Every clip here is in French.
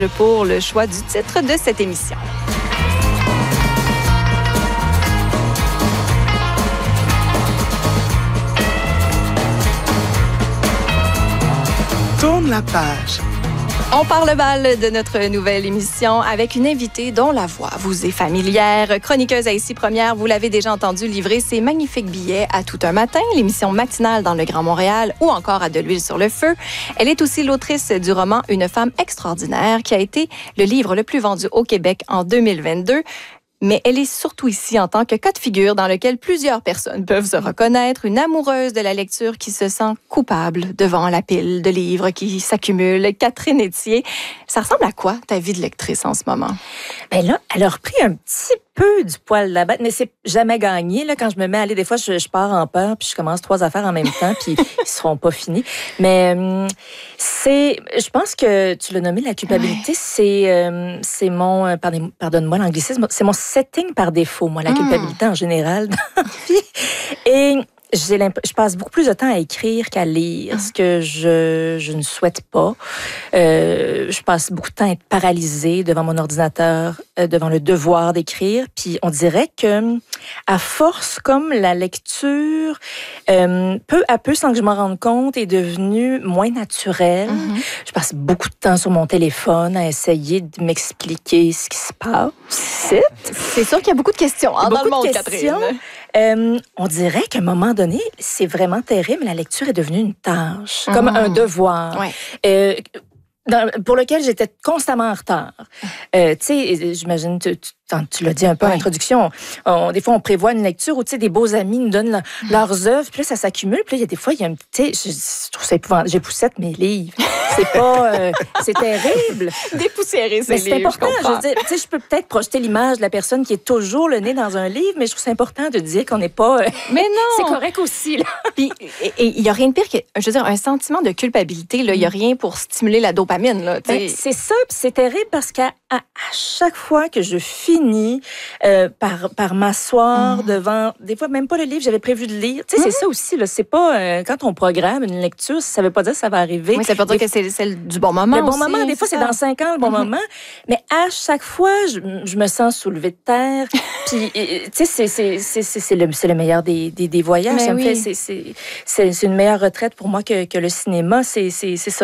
Pour le choix du titre de cette émission. Tourne la page. On parle bal de notre nouvelle émission avec une invitée dont la voix vous est familière. Chroniqueuse à Ici Première, vous l'avez déjà entendu livrer ses magnifiques billets à Tout un matin, l'émission matinale dans le Grand Montréal ou encore à De l'huile sur le feu. Elle est aussi l'autrice du roman Une femme extraordinaire qui a été le livre le plus vendu au Québec en 2022. Mais elle est surtout ici en tant que cas de figure dans lequel plusieurs personnes peuvent se reconnaître, une amoureuse de la lecture qui se sent coupable devant la pile de livres qui s'accumulent. Catherine Etier, ça ressemble à quoi ta vie de lectrice en ce moment? Ben là, elle a repris un petit peu du poil de la bête, mais c'est jamais gagné. Là, quand je me mets à aller, des fois, je pars en peur, puis je commence 3 affaires en même temps, puis ils seront pas finis. Mais je pense que tu l'as nommé, la culpabilité, c'est mon, pardonne-moi l'anglicisme, c'est mon setting par défaut, moi, la culpabilité en général dans la vie. Et je passe beaucoup plus de temps à écrire qu'à lire, ce que je ne souhaite pas. Je passe beaucoup de temps à être paralysée devant mon ordinateur, devant le devoir d'écrire. Puis on dirait que, à force, comme la lecture, peu à peu, sans que je m'en rende compte, est devenue moins naturelle. Je passe beaucoup de temps sur mon téléphone à essayer de m'expliquer ce qui se passe. C'est sûr qu'il y a beaucoup de questions dans le monde, Catherine. On dirait qu'à un moment donné, c'est vraiment terrible. La lecture est devenue une tâche, comme un devoir. Ouais. Pour lequel j'étais constamment en retard. Tu sais, j'imagine, tu l'as dit un peu en introduction, des fois, on prévoit une lecture où, tu sais, des beaux amis nous donnent leurs œuvres, puis là, ça s'accumule, puis là, il y a des fois, il y a un petit... Je trouve ça épouvantable. J'époussette mes livres. C'est pas... c'est terrible. Dépoussiérer ses livres, c'est important. Je veux dire, tu sais, je peux peut-être projeter l'image de la personne qui est toujours le nez dans un livre, mais je trouve ça important de dire qu'on n'est pas... Mais non! C'est correct aussi, là. Puis, il y a rien de pire que, je veux dire, un sentiment de culpabilité, là. Il y a rien pour stimuler la dopamine, là. Ben, c'est ça, puis c'est terrible parce qu'à chaque fois que je finis par m'asseoir devant, des fois même pas le livre j'avais prévu de lire, tu sais, c'est ça aussi, là, c'est pas quand on programme une lecture, ça veut pas dire que ça va arriver. Oui, ça veut dire que c'est celle du bon moment. Le bon aussi, moment, des fois c'est dans 5 ans le bon moment, mais à chaque fois je me sens soulevée de terre, puis tu sais c'est le meilleur des voyages, mais ça me fait c'est une meilleure retraite pour moi que le cinéma, c'est ça,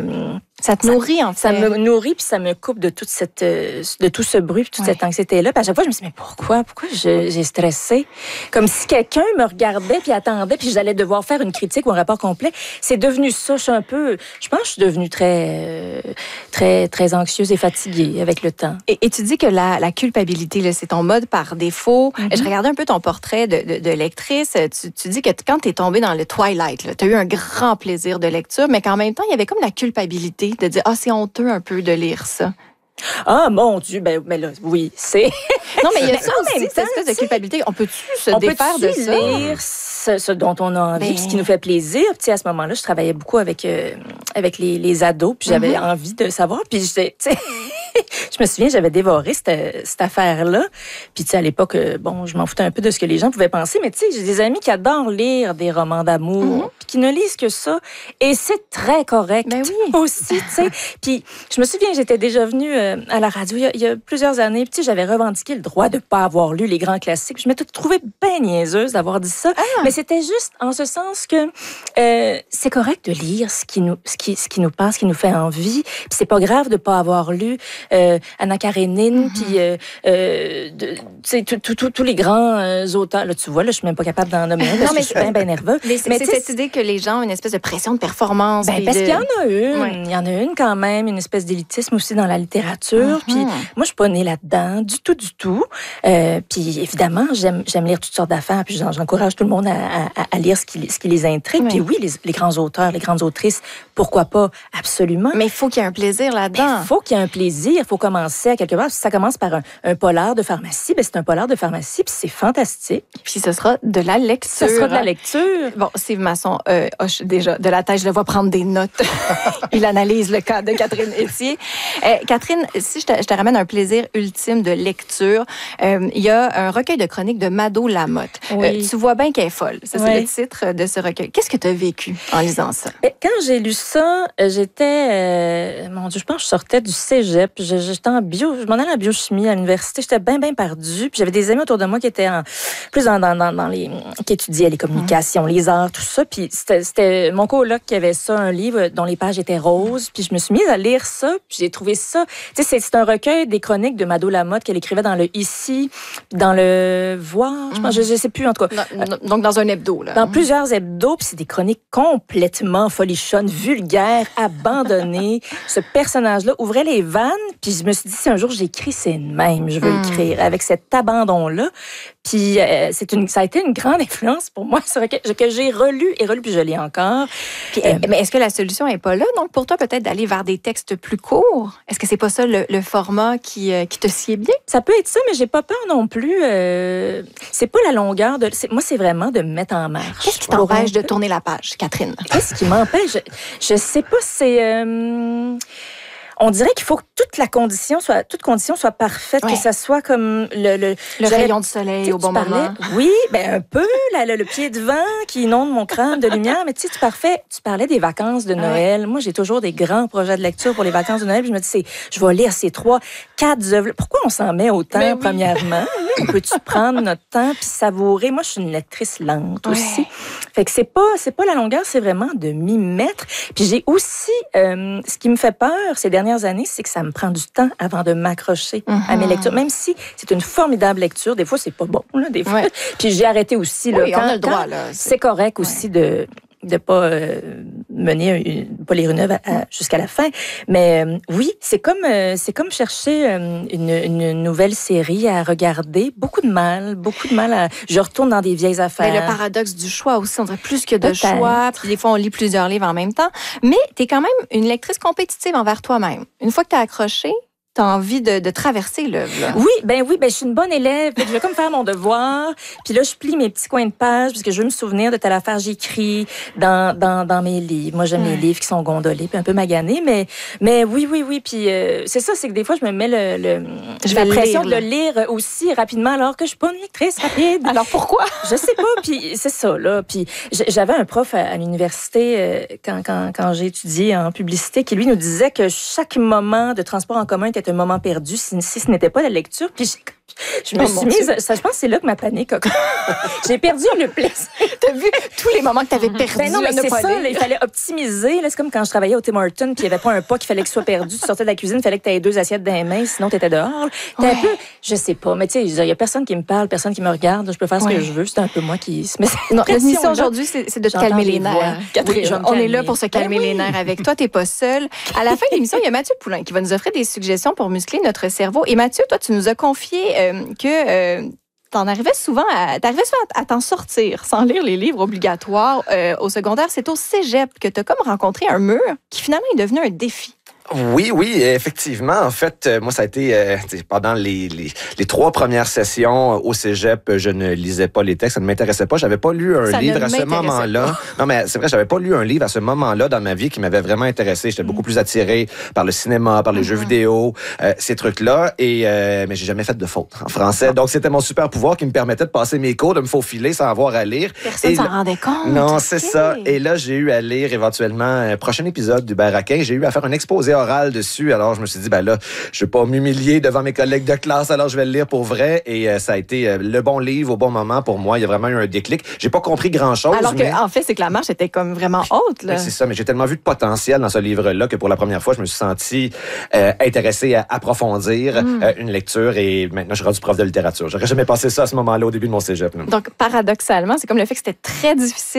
ça te nourrit, en fait. Ça me nourrit, puis ça me coupe de toute de tout ce bruit, puis toute cette anxiété-là. Puis à chaque fois, je me dis, mais pourquoi j'ai stressé? Comme si quelqu'un me regardait, puis attendait, puis j'allais devoir faire une critique ou un rapport complet. C'est devenu ça. Je pense que je suis devenue très, très, très anxieuse et fatiguée avec le temps. Et tu dis que la culpabilité, là, c'est ton mode par défaut. Je regardais un peu ton portrait de lectrice. Tu dis que quand tu es tombée dans le Twilight, tu as eu un grand plaisir de lecture, mais qu'en même temps, il y avait comme la culpabilité de dire, c'est honteux un peu de lire ça. Ah, mon Dieu, mais là, oui, c'est... Non, mais il y a ça aussi, cette espèce de culpabilité. On peut-tu se défaire de ça? Lire ce dont on a envie, ce qui nous fait plaisir. Puis, tu sais, à ce moment-là, je travaillais beaucoup avec les ados, puis j'avais envie de savoir. Puis, je me souviens, j'avais dévoré cette affaire-là. Puis, tu sais, à l'époque, je m'en foutais un peu de ce que les gens pouvaient penser. Mais, tu sais, j'ai des amis qui adorent lire des romans d'amour, puis qui ne lisent que ça. Et c'est très correct aussi, tu sais. Puis, je me souviens, j'étais déjà venue à la radio il y a plusieurs années. Puis, tu sais, j'avais revendiqué le droit de ne pas avoir lu les grands classiques. Puis, je m'étais trouvée bien niaiseuse d'avoir dit ça. Mais c'était juste en ce sens que c'est correct de lire ce qui nous passe, ce qui nous fait envie. Puis, c'est pas grave de ne pas avoir lu Anna Karénine, puis tous les grands auteurs. Là, tu vois, là, je suis même pas capable d'en nommer un parce que je suis bien nerveux. Mais c'est cette idée que les gens ont une espèce de pression de performance. Parce qu'il y en a une. Il y en a une quand même, une espèce d'élitisme aussi dans la littérature. Puis moi, je suis pas née là-dedans, du tout. Puis évidemment, j'aime lire toutes sortes d'affaires, puis j'encourage tout le monde à lire ce qui les intrigue. Puis oui, les grands auteurs, les grandes autrices, pourquoi pas, absolument. Mais il faut qu'il y ait un plaisir là-dedans. Il faut qu'il y ait un plaisir. lire, il faut commencer à quelque part. Si ça commence par un polar de pharmacie, ben c'est un polar de pharmacie, puis c'est fantastique. Puis ce sera de la lecture. Ce sera de la lecture. Bon, Steve Masson hoche déjà de la tête, je le vois prendre des notes. Il analyse le cas de Catherine Etier. Catherine, si je te ramène un plaisir ultime de lecture, il y a un recueil de chroniques de Mado Lamotte. Oui. Tu vois bien qu'elle est folle. Ça, c'est le titre de ce recueil. Qu'est-ce que tu as vécu en lisant ça? Quand j'ai lu ça, j'étais... mon Dieu, je pense que je sortais du cégep. J'étais en bio, je m'en allais en biochimie à l'université. J'étais bien perdue. Puis j'avais des amis autour de moi qui étaient plus dans les... qui étudiaient les communications, les arts, tout ça. Puis c'était mon coloc qui avait ça, un livre dont les pages étaient roses. Puis je me suis mise à lire ça. Puis j'ai trouvé ça... Tu sais, c'est un recueil des chroniques de Mado Lamotte qu'elle écrivait dans le Ici, dans le Voir. Je pense, je sais plus, en tout cas. Donc, dans un hebdo, là. Dans plusieurs hebdos, puis c'est des chroniques complètement folichonnes, vulgaires, abandonnées. Ce personnage-là ouvrait les vannes, puis je me suis dit, si un jour j'écris, c'est le même, je veux écrire, avec cet abandon-là. Puis ça a été une grande influence pour moi, ce recueil que j'ai relu, puis je lis encore. Puis, mais est-ce que la solution n'est pas là, donc, pour toi, peut-être d'aller vers des textes plus courts? Est-ce que c'est pas ça le format qui te sied bien? Ça peut être ça, mais j'ai pas peur non plus. C'est pas la longueur moi, c'est vraiment de me mettre en marche. Qu'est-ce qui t'empêche de tourner la page, Catherine? Qu'est-ce qui m'empêche? Je sais pas, c'est... on dirait qu'il faut que toute condition soit parfaite, que ça soit comme le rayon de soleil au bon moment. Oui, ben un peu, le pied de vent qui inonde mon crâne de lumière. Mais tu sais, tu parlais des vacances de Noël. Moi, j'ai toujours des grands projets de lecture pour les vacances de Noël. Puis je me dis, je vais lire ces 3-4 œuvres. Pourquoi on s'en met autant, premièrement? On peut-tu prendre notre temps puis savourer? Moi, je suis une lectrice lente aussi. Fait que c'est pas la longueur, c'est vraiment de m'y mettre. Puis j'ai aussi, ce qui me fait peur ces dernières années, c'est que ça me prend du temps avant de m'accrocher à mes lectures. Même si c'est une formidable lecture, des fois, c'est pas bon, là, des fois. Puis j'ai arrêté aussi, là. Oui, on a le droit, là. C'est correct aussi de pas pas lire une œuvre jusqu'à la fin. Mais oui, c'est comme chercher une nouvelle série à regarder. Beaucoup de mal je retourne dans des vieilles affaires. Mais le paradoxe du choix aussi, on dirait plus que de choix. Puis des fois, on lit plusieurs livres en même temps. Mais tu es quand même une lectrice compétitive envers toi-même. Une fois que tu as accroché, t'as envie de traverser l'œuvre. Oui, je suis une bonne élève. Je vais comme faire mon devoir. Puis là, je plie mes petits coins de page parce que je veux me souvenir de telle affaire j'écris dans mes livres. Moi, j'aime les livres qui sont gondolés puis un peu maganés. Mais oui. Puis c'est ça, c'est que des fois, je me mets la pression de le lire aussi rapidement alors que je suis pas une lectrice rapide. Alors pourquoi? Je sais pas. Puis c'est ça, là. Puis j'avais un prof à l'université quand j'ai étudié en publicité qui, lui, nous disait que chaque moment de transport en commun était un moment perdu si ce n'était pas la lecture. Puis je me suis mise... Ça, je pense que c'est là que ma panique a... J'ai perdu le plaisir. T'as vu tous les moments que t'avais perdus? Ben non, mais c'est ça. Là, il fallait optimiser. Là, c'est comme quand je travaillais au Tim Hortons puis il n'y avait pas un pas qu'il fallait que soit perdu. Tu sortais de la cuisine, il fallait que tu aies 2 assiettes dans les mains, sinon tu étais dehors. T'es un peu... Je sais pas, mais tu sais, il n'y a personne qui me parle, personne qui me regarde. Je peux faire ce que je veux. C'est un peu moi qui se met... Non, la mission aujourd'hui, c'est de te calmer les nerfs. Catherine, oui, on est là pour se calmer les nerfs avec toi. T'es pas seule. À la fin de l'émission, il y a Mathieu Poulain qui va nous offrir des suggestions pour muscler notre cerveau. Et Mathieu, toi, tu nous as confié que t'arrivais souvent à t'en sortir sans lire les livres obligatoires au secondaire. C'est au cégep que t'as comme rencontré un mur qui finalement est devenu un défi. Oui, effectivement. En fait, moi, ça a été pendant les 3 premières sessions au cégep, je ne lisais pas les textes, ça ne m'intéressait pas. J'avais pas lu un livre à ce moment-là. Non, mais c'est vrai, j'avais pas lu un livre à ce moment-là dans ma vie qui m'avait vraiment intéressé. J'étais beaucoup plus attiré par le cinéma, par les jeux vidéo, ces trucs-là. Mais j'ai jamais fait de faute en français. Donc, c'était mon super pouvoir qui me permettait de passer mes cours, de me faufiler sans avoir à lire. Personne s'en rendait compte. Non, c'est ça. Et là, j'ai eu à lire éventuellement un prochain épisode du Baraquin. J'ai eu à faire un exposé oral dessus. Alors, je me suis dit, là, je vais pas m'humilier devant mes collègues de classe, alors je vais le lire pour vrai. Et ça a été le bon livre au bon moment pour moi. Il y a vraiment eu un déclic. J'ai pas compris grand-chose. Alors en fait, c'est que la marche était comme vraiment haute, là. Oui, c'est ça, mais j'ai tellement vu de potentiel dans ce livre-là que pour la première fois, je me suis senti intéressé à approfondir une lecture et maintenant, je suis rendu prof de littérature. J'aurais jamais pensé ça à ce moment-là au début de mon cégep. Là. Donc, paradoxalement, c'est comme le fait que c'était très difficile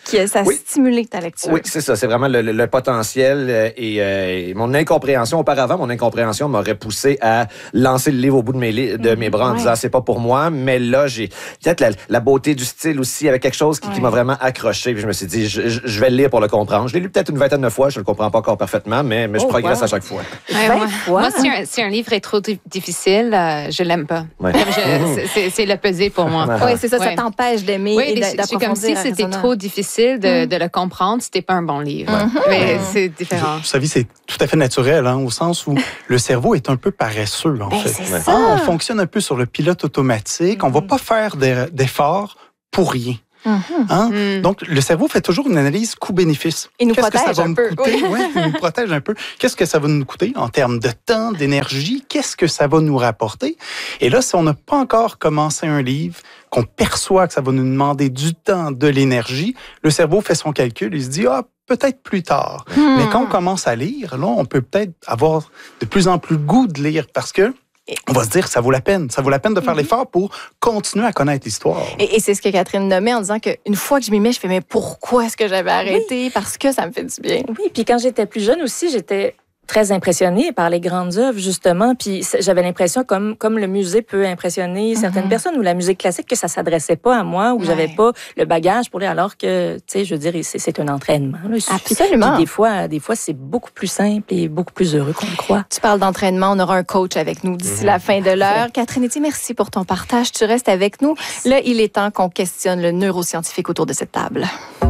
ça a stimulé ta lecture. Oui, c'est ça. C'est vraiment le potentiel et mon incompréhension. Auparavant, mon incompréhension m'aurait poussé à lancer le livre au bout de mes bras en disant c'est pas pour moi. Mais là, j'ai peut-être la beauté du style aussi avec quelque chose qui m'a vraiment accroché. Puis je me suis dit, je vais le lire pour le comprendre. Je l'ai lu peut-être une vingtaine de fois. Je le comprends pas encore parfaitement, mais je progresse à chaque fois. Moi, si un livre est trop difficile, je l'aime pas. Ouais. C'est le pesé pour moi. Oui, c'est ça. Ça t'empêche d'aimer et d'approfondir. C'est comme si c'était trop difficile de le comprendre. C'était pas un bon livre. Mais c'est différent. Vous savez, c'est tout à fait naturel, au sens où le cerveau est un peu paresseux, en fait. C'est ça. On fonctionne un peu sur le pilote automatique. On va pas faire d'efforts pour rien. Donc, le cerveau fait toujours une analyse coût-bénéfice. Il nous protège un peu. Il nous protège un peu. Qu'est-ce que ça va nous coûter en termes de temps, d'énergie? Qu'est-ce que ça va nous rapporter? Et là, si on n'a pas encore commencé un livre, qu'on perçoit que ça va nous demander du temps, de l'énergie, le cerveau fait son calcul, il se dit, peut-être plus tard. Mais quand on commence à lire, là, on peut peut-être avoir de plus en plus le goût de lire parce que on va se dire que ça vaut la peine. Ça vaut la peine de faire l'effort pour continuer à connaître l'histoire. Et c'est ce que Catherine nommait en disant qu'une fois que je m'y mets, je fais mais pourquoi est-ce que j'avais arrêté? Parce que ça me fait du bien. Oui, puis quand j'étais plus jeune aussi, j'étais très impressionnée par les grandes œuvres, justement. Puis j'avais l'impression, comme le musée peut impressionner certaines personnes, ou la musique classique, que ça s'adressait pas à moi, ou j'avais pas le bagage pour lire, alors que, tu sais, je veux dire, c'est un entraînement. Là. Absolument. Puis des fois, c'est beaucoup plus simple et beaucoup plus heureux qu'on le croit. Tu parles d'entraînement, on aura un coach avec nous d'ici la fin de l'heure. Catherine Etier, merci pour ton partage. Tu restes avec nous. Là, il est temps qu'on questionne le neuroscientifique autour de cette table.